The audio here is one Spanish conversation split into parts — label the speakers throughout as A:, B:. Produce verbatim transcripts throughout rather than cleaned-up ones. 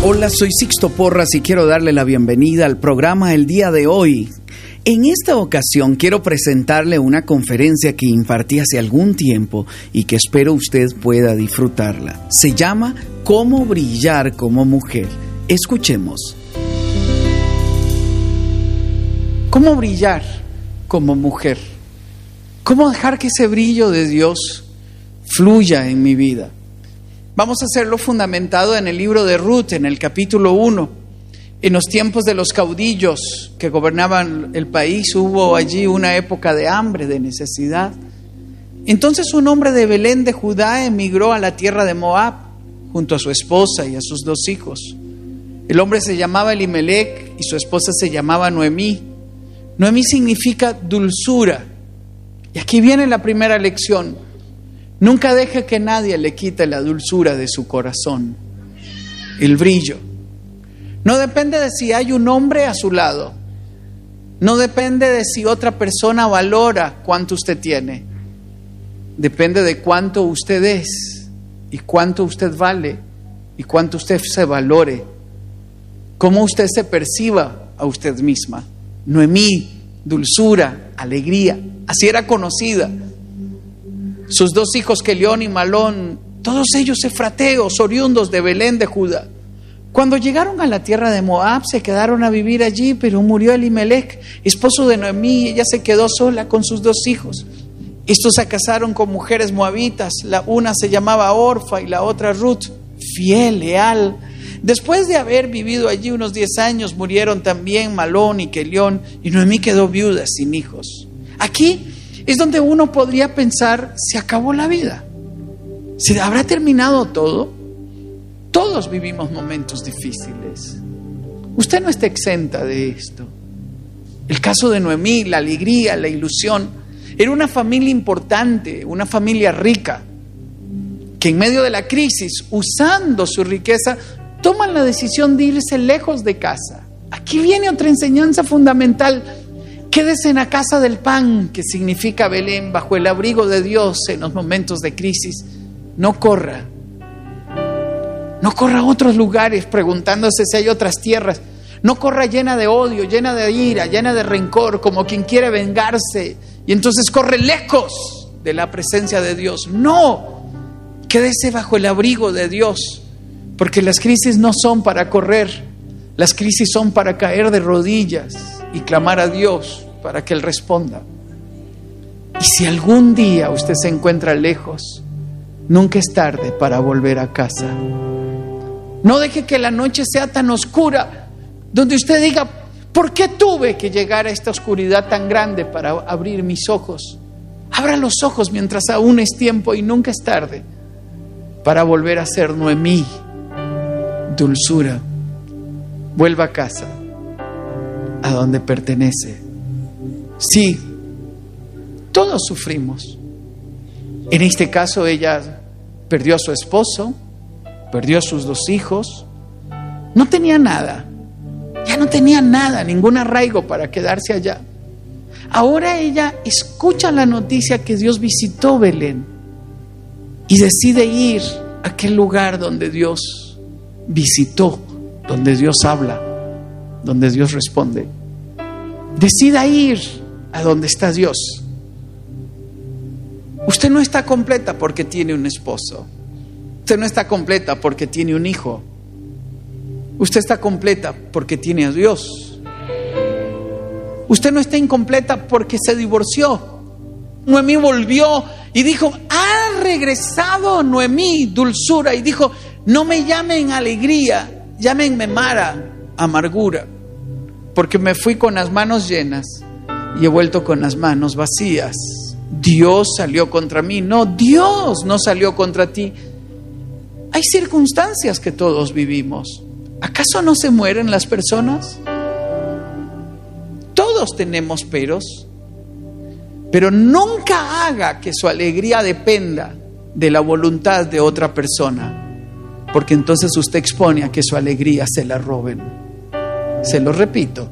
A: Hola, soy Sixto Porras y quiero darle la bienvenida al programa el día de hoy. En esta ocasión quiero presentarle una conferencia que impartí hace algún tiempo y que espero usted pueda disfrutarla. Se llama ¿Cómo brillar como mujer? Escuchemos. ¿Cómo brillar como mujer? ¿Cómo dejar que ese brillo de Dios fluya en mi vida? Vamos a hacerlo fundamentado en el libro de Ruth, en el capítulo uno. En los tiempos de los caudillos que gobernaban el país, hubo allí una época de hambre, de necesidad. Entonces un hombre de Belén de Judá emigró a la tierra de Moab, junto a su esposa y a sus dos hijos. El hombre se llamaba Elimelec y su esposa se llamaba Noemí. Noemí significa dulzura. Y aquí viene la primera lección. Nunca deje que nadie le quite la dulzura de su corazón, el brillo. No depende de si hay un hombre a su lado. No depende de si otra persona valora cuánto usted tiene. Depende de cuánto usted es y cuánto usted vale y cuánto usted se valore. Cómo usted se perciba a usted misma. Noemí, dulzura, alegría. Así era conocida. Sus dos hijos, Kelión y Malón, todos ellos efrateos, oriundos de Belén de Judá. Cuando llegaron a la tierra de Moab, se quedaron a vivir allí, pero murió Elimelec, esposo de Noemí, y ella se quedó sola con sus dos hijos. Estos se casaron con mujeres moabitas, la una se llamaba Orfa y la otra Ruth, fiel, leal. Después de haber vivido allí unos diez años, murieron también Malón y Kelión, y Noemí quedó viuda sin hijos. Aquí es donde uno podría pensar, se acabó la vida. ¿Se habrá terminado todo? Todos vivimos momentos difíciles. Usted no está exenta de esto. El caso de Noemí, la alegría, la ilusión. Era una familia importante, una familia rica, que en medio de la crisis, usando su riqueza, toman la decisión de irse lejos de casa. Aquí viene otra enseñanza fundamental. Quédese en la casa del pan, que significa Belén, bajo el abrigo de Dios en los momentos de crisis. No corra. No corra a otros lugares preguntándose si hay otras tierras. No corra llena de odio, llena de ira, llena de rencor, como quien quiere vengarse. Y entonces corre lejos de la presencia de Dios. No, quédese bajo el abrigo de Dios. Porque las crisis no son para correr. Las crisis son para caer de rodillas y clamar a Dios para que Él responda. Y si algún día usted se encuentra lejos, nunca es tarde para volver a casa. No deje que la noche sea tan oscura, donde usted diga, ¿por qué tuve que llegar a esta oscuridad tan grande para abrir mis ojos? Abra los ojos mientras aún es tiempo y nunca es tarde para volver a ser Noemí, dulzura. Vuelva a casa, a donde pertenece. Sí, todos sufrimos. En este caso ella perdió a su esposo, perdió a sus dos hijos, no tenía nada, ya no tenía nada, ningún arraigo para quedarse allá. Ahora ella escucha la noticia que Dios visitó Belén y decide ir a aquel lugar donde Dios visitó, donde Dios habla, donde Dios responde. Decida ir a donde está Dios. Usted no está completa porque tiene un esposo. Usted no está completa porque tiene un hijo. Usted está completa porque tiene a Dios. Usted no está incompleta porque se divorció. Noemí volvió y dijo, ha regresado Noemí, dulzura, y dijo, no me llamen alegría, llámenme Mara, amargura, porque me fui con las manos llenas y he vuelto con las manos vacías. Dios salió contra mí. No, Dios no salió contra ti. Hay circunstancias que todos vivimos. ¿Acaso no se mueren las personas? Todos tenemos peros, pero nunca haga que su alegría dependa de la voluntad de otra persona, porque entonces usted expone a que su alegría se la roben. Se lo repito,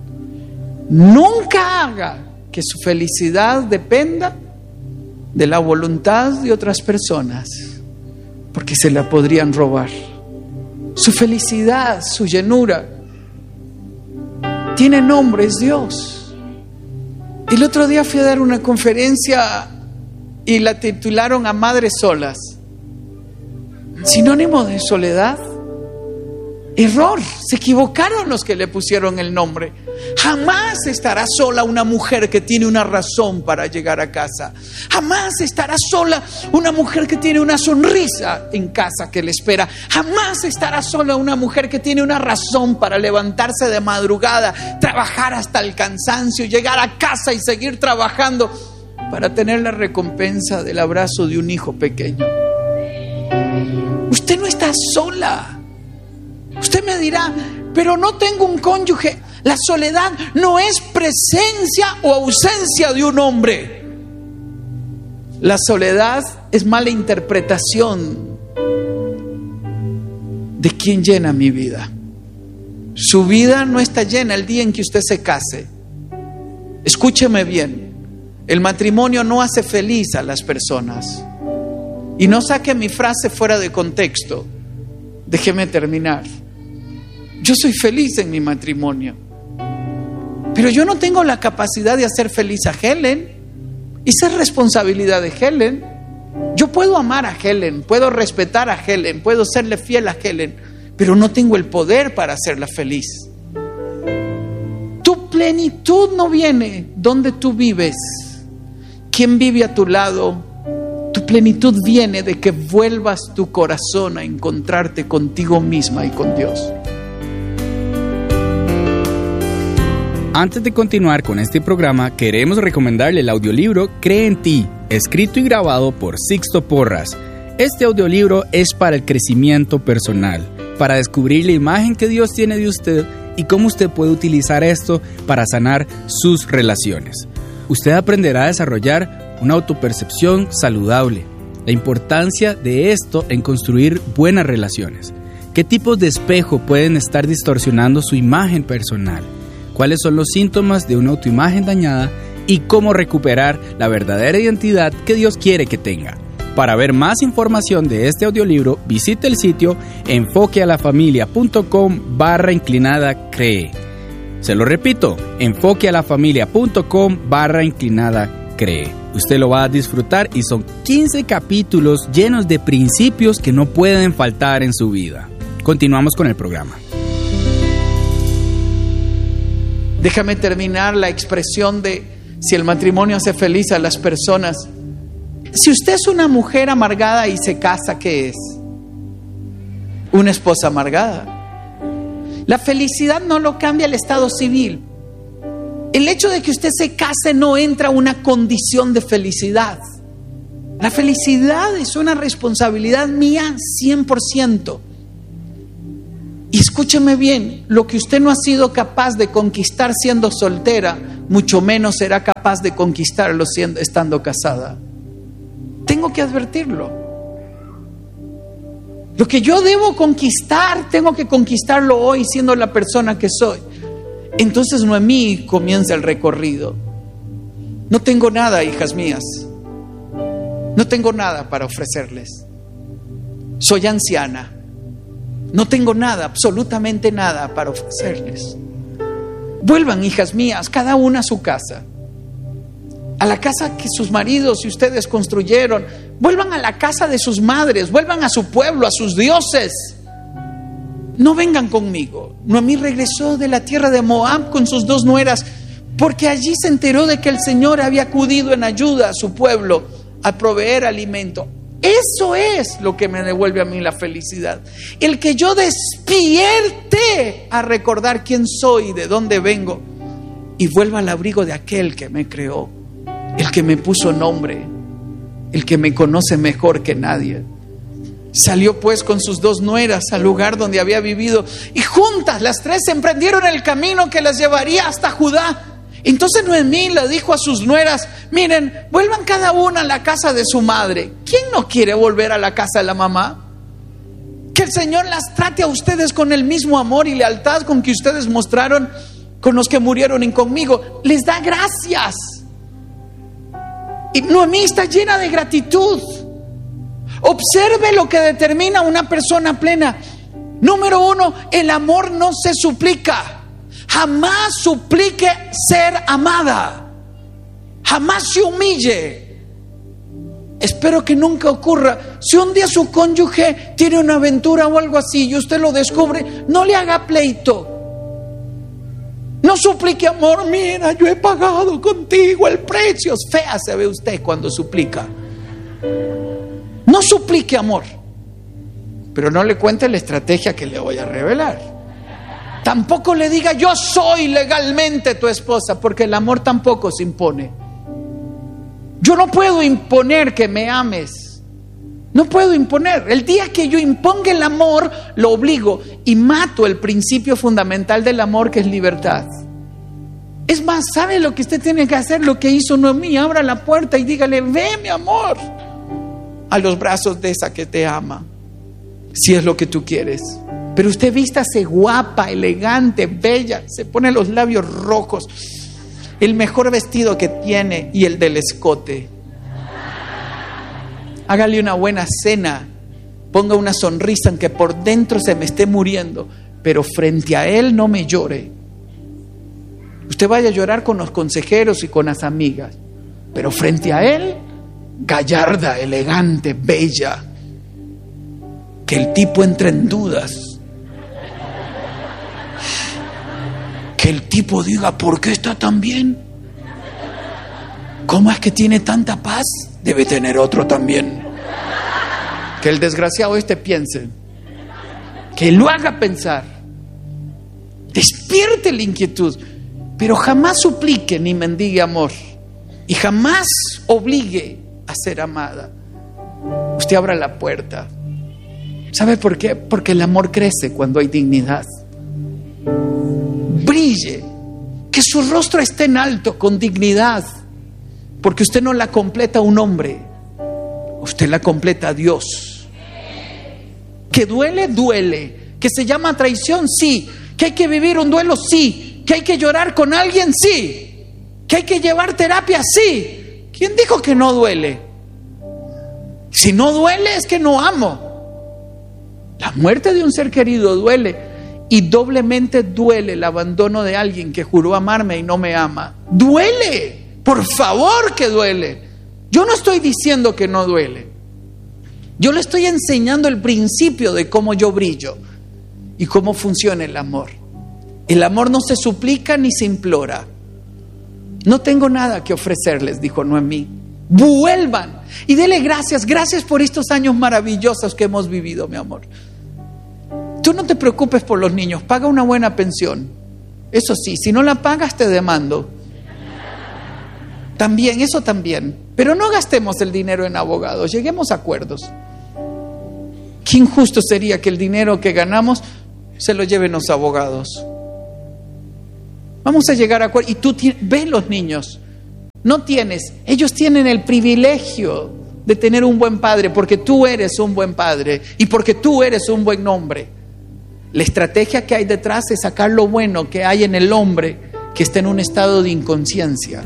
A: nunca haga que su felicidad dependa de la voluntad de otras personas, porque se la podrían robar. su felicidad, su llenura. Tiene nombre, es Dios. El otro día fui a dar una conferencia y la titularon A Madres Solas. Sinónimo de soledad. Error, se equivocaron los que le pusieron el nombre. Jamás estará sola una mujer que tiene una razón para llegar a casa. Jamás estará sola una mujer que tiene una sonrisa en casa que le espera. Jamás estará sola una mujer que tiene una razón para levantarse de madrugada, trabajar hasta el cansancio, llegar a casa y seguir trabajando para tener la recompensa del abrazo de un hijo pequeño. Usted no está sola. Usted me dirá, pero no tengo un cónyuge. La soledad no es presencia o ausencia de un hombre. La soledad es mala interpretación de quién llena mi vida. Su vida no está llena el día en que usted se case. Escúcheme bien, el matrimonio no hace feliz a las personas. Y no saque mi frase fuera de contexto. Déjeme terminar. Yo soy feliz en mi matrimonio, pero yo no tengo la capacidad de hacer feliz a Helen. Y esa es responsabilidad de Helen. Yo puedo amar a Helen, puedo respetar a Helen, puedo serle fiel a Helen, pero no tengo el poder para hacerla feliz. Tu plenitud no viene donde tú vives, quién vive a tu lado. Tu plenitud viene de que vuelvas tu corazón a encontrarte contigo misma y con Dios.
B: Antes de continuar con este programa, queremos recomendarle el audiolibro Cree en ti, escrito y grabado por Sixto Porras. Este audiolibro es para el crecimiento personal, para descubrir la imagen que Dios tiene de usted y cómo usted puede utilizar esto para sanar sus relaciones. Usted aprenderá a desarrollar una autopercepción saludable, la importancia de esto en construir buenas relaciones, qué tipos de espejo pueden estar distorsionando su imagen personal, cuáles son los síntomas de una autoimagen dañada y cómo recuperar la verdadera identidad que Dios quiere que tenga. Para ver más información de este audiolibro, visite el sitio enfoquealafamilia.com barra inclinada cree. Se lo repito, enfoquealafamilia.com barra inclinada cree. Usted lo va a disfrutar y son quince capítulos llenos de principios que no pueden faltar en su vida. Continuamos con el programa.
A: Déjame terminar la expresión de si el matrimonio hace feliz a las personas. Si usted es una mujer amargada y se casa, ¿qué es? Una esposa amargada. La felicidad no lo cambia el estado civil. El hecho de que usted se case no entra una condición de felicidad. La felicidad es una responsabilidad mía cien por ciento. Y escúcheme bien, lo que usted no ha sido capaz de conquistar siendo soltera, mucho menos será capaz de conquistarlo siendo, estando casada. Tengo que advertirlo. Lo que yo debo conquistar, tengo que conquistarlo hoy siendo la persona que soy. Entonces Noemí comienza el recorrido. No tengo nada, hijas mías. No tengo nada para ofrecerles. Soy anciana. No tengo nada, absolutamente nada para ofrecerles. Vuelvan, hijas mías, cada una a su casa. A la casa que sus maridos y ustedes construyeron. Vuelvan a la casa de sus madres. Vuelvan a su pueblo, a sus dioses. No vengan conmigo. Noemí regresó de la tierra de Moab con sus dos nueras, porque allí se enteró de que el Señor había acudido en ayuda a su pueblo a proveer alimento. Eso es lo que me devuelve a mí la felicidad. El que yo despierte a recordar quién soy y de dónde vengo y vuelva al abrigo de aquel que me creó, el que me puso nombre, el que me conoce mejor que nadie. Salió pues con sus dos nueras al lugar donde había vivido y juntas las tres emprendieron el camino que las llevaría hasta Judá. Entonces Noemí le dijo a sus nueras: miren, vuelvan cada una a la casa de su madre. ¿Quién no quiere volver a la casa de la mamá? Que el Señor las trate a ustedes con el mismo amor y lealtad con que ustedes mostraron con los que murieron y conmigo. Les da gracias. Y Noemí está llena de gratitud. Observe lo que determina una persona plena. Número uno, el amor no se suplica. Jamás suplique ser amada. Jamás se humille. Espero que nunca ocurra. Si un día su cónyuge tiene una aventura o algo así y usted lo descubre, no le haga pleito. No suplique amor. Mira, yo he pagado contigo el precio. Fea se ve usted cuando suplica. No suplique amor. Pero no le cuente la estrategia que le voy a revelar. Tampoco le diga yo soy legalmente tu esposa, porque el amor tampoco se impone. Yo no puedo imponer que me ames. No puedo imponer. El día que yo imponga el amor, lo obligo y mato el principio fundamental del amor, que es libertad. Es más, ¿sabe lo que usted tiene que hacer? Lo que hizo Noemí: abra la puerta y dígale: ve, mi amor, a los brazos de esa que te ama, si es lo que tú quieres. Pero usted vístase guapa, elegante, bella, se pone los labios rojos, el mejor vestido que tiene y el del escote. Hágale una buena cena, ponga una sonrisa aunque por dentro se me esté muriendo, pero frente a él no me llore. Usted vaya a llorar con los consejeros y con las amigas, pero frente a él, gallarda, elegante, bella. Que el tipo entre en dudas. Que el tipo diga: ¿por qué está tan bien? ¿Cómo es que tiene tanta paz? Debe tener otro también. Que el desgraciado este piense. Que lo haga pensar. Despierte la inquietud. Pero jamás suplique ni mendigue amor. Y jamás obligue a ser amada. Usted abra la puerta. ¿Sabe por qué? Porque el amor crece cuando hay dignidad. Brille. Que su rostro esté en alto, con dignidad. Porque usted no la completa un hombre. Usted la completa a Dios. Que duele, duele. Que se llama traición, sí. Que hay que vivir un duelo, sí. Que hay que llorar con alguien, sí. Que hay que llevar terapia, sí. ¿Quién dijo que no duele? Si no duele es que no amo. La muerte de un ser querido duele, y doblemente duele el abandono de alguien que juró amarme y no me ama. Duele, por favor que duele. Yo no estoy diciendo que no duele. Yo le estoy enseñando el principio de cómo yo brillo y cómo funciona el amor. El amor no se suplica ni se implora. No tengo nada que ofrecerles, dijo Noemí. Vuelvan y dele gracias, gracias por estos años maravillosos que hemos vivido, mi amor. Tú no te preocupes por los niños, paga una buena pensión. Eso sí, si no la pagas te demando. También, eso también. Pero no gastemos el dinero en abogados, lleguemos a acuerdos. Qué injusto sería que el dinero que ganamos se lo lleven los abogados. Vamos a llegar a acuerdos. Y tú ves los niños. No tienes, ellos tienen el privilegio de tener un buen padre porque tú eres un buen padre y porque tú eres un buen hombre. La estrategia que hay detrás es sacar lo bueno que hay en el hombre que está en un estado de inconsciencia.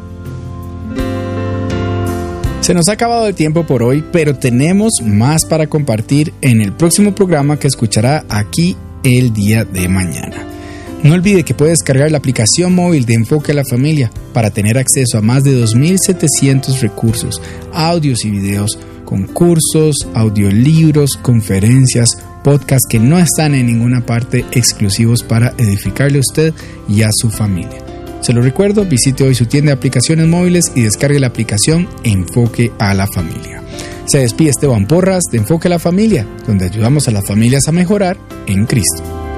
B: Se nos ha acabado el tiempo por hoy, pero tenemos más para compartir en el próximo programa que escuchará aquí el día de mañana. No olvide que puede descargar la aplicación móvil de Enfoque a la Familia para tener acceso a más de dos mil setecientos recursos, audios y videos, concursos, audiolibros, conferencias, podcasts que no están en ninguna parte, exclusivos para edificarle a usted y a su familia. Se lo recuerdo, visite hoy su tienda de aplicaciones móviles y descargue la aplicación Enfoque a la Familia. Se despide Esteban Porras de Enfoque a la Familia, donde ayudamos a las familias a mejorar en Cristo.